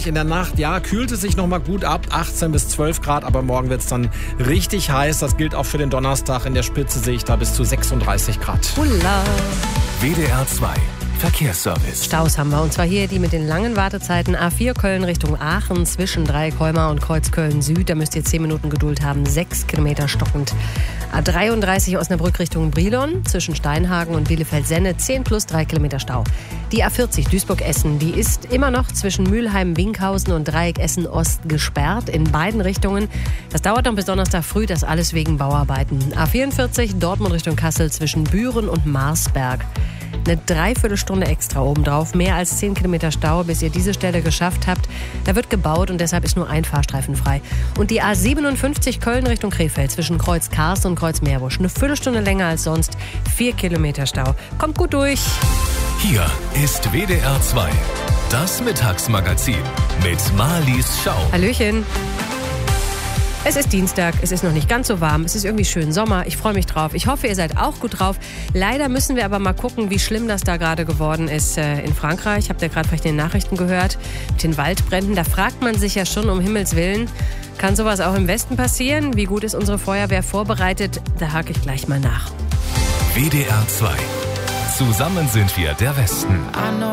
in der Nacht, ja, kühlt es sich nochmal gut ab, 18 bis 12 Grad, aber morgen wird es dann richtig heiß. Das gilt auch für den Donnerstag. In der Spitze sehe ich da bis zu 36 Grad. Ulla. WDR 2 Verkehrsservice. Staus haben wir, und zwar hier die mit den langen Wartezeiten. A4 Köln Richtung Aachen zwischen Dreieckholmer und Kreuzköln Süd. Da müsst ihr 10 Minuten Geduld haben, 6 Kilometer stockend. A33 Osnabrück Richtung Brilon zwischen Steinhagen und Bielefeld-Senne 10 plus 3 Kilometer Stau. Die A40 Duisburg-Essen, die ist immer noch zwischen Mülheim-Winkhausen und Dreieck Essen-Ost gesperrt in beiden Richtungen. Das dauert noch bis Donnerstag früh, das alles wegen Bauarbeiten. A44 Dortmund Richtung Kassel zwischen Büren und Marsberg. Eine Dreiviertelstunde extra obendrauf, mehr als 10 Kilometer Stau, bis ihr diese Stelle geschafft habt. Da wird gebaut und deshalb ist nur ein Fahrstreifen frei. Und die A57 Köln Richtung Krefeld zwischen Kreuz Karst und Kreuz Meerbusch. Eine Viertelstunde länger als sonst, 4 Kilometer Stau. Kommt gut durch. Hier ist WDR 2, das Mittagsmagazin mit Marlies Schau. Hallöchen. Es ist Dienstag, es ist noch nicht ganz so warm, es ist irgendwie schön Sommer, ich freue mich drauf. Ich hoffe, ihr seid auch gut drauf. Leider müssen wir aber mal gucken, wie schlimm das da gerade geworden ist in Frankreich. Habt ihr gerade vielleicht in den Nachrichten gehört, mit den Waldbränden. Da fragt man sich ja schon, um Himmels Willen, kann sowas auch im Westen passieren? Wie gut ist unsere Feuerwehr vorbereitet? Da hake ich gleich mal nach. WDR 2, zusammen sind wir der Westen.